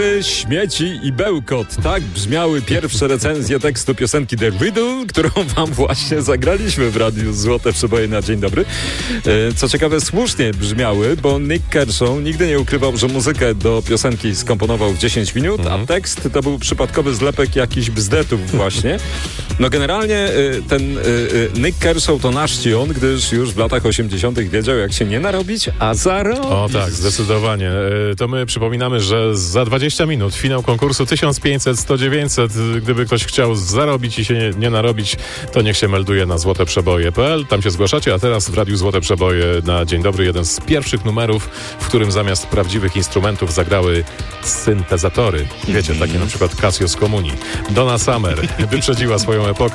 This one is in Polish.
Śmieci i bełkot. Tak brzmiały pierwsze recenzje tekstu piosenki The Riddle, którą wam właśnie zagraliśmy w Radiu Złote Przeboje na Dzień Dobry. Co ciekawe, słusznie brzmiały, bo Nick Kershaw nigdy nie ukrywał, że muzykę do piosenki skomponował w 10 minut, a tekst to był przypadkowy zlepek jakichś bzdetów właśnie. No generalnie ten Nick Kershaw to nasz on, gdyż już w latach 80. wiedział, jak się nie narobić, a zarobić. O tak, zdecydowanie. To my przypominamy, że za 20 minut finał konkursu 1500-100-900. Gdyby ktoś chciał zarobić i się nie narobić, to niech się melduje na złoteprzeboje.pl. Tam się zgłaszacie, a teraz w Radiu Złote Przeboje na Dzień Dobry jeden z pierwszych numerów, w którym zamiast prawdziwych instrumentów zagrały syntezatory. Wiecie, takie na przykład Casio z Komunii. Donna Summer wyprzedziła swoją epokę.